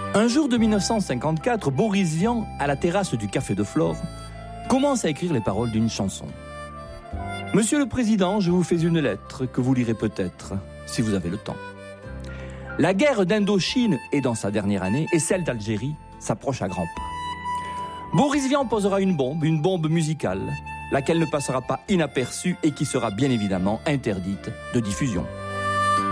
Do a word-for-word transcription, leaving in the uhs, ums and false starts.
Un jour de mille neuf cent cinquante-quatre, Boris Vian, à la terrasse du Café de Flore, commence à écrire les paroles d'une chanson. « Monsieur le Président, je vous fais une lettre que vous lirez peut-être, si vous avez le temps. La guerre d'Indochine est dans sa dernière année et celle d'Algérie s'approche à grands pas. Boris Vian posera une bombe, une bombe musicale, laquelle ne passera pas inaperçue et qui sera bien évidemment interdite de diffusion.